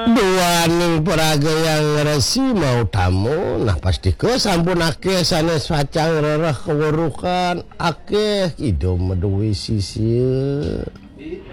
dua ning peraga yang resi mau tamu nah pasti ke sampun akeh sanes pacang rereh kewurukan akeh idom meduwi sisi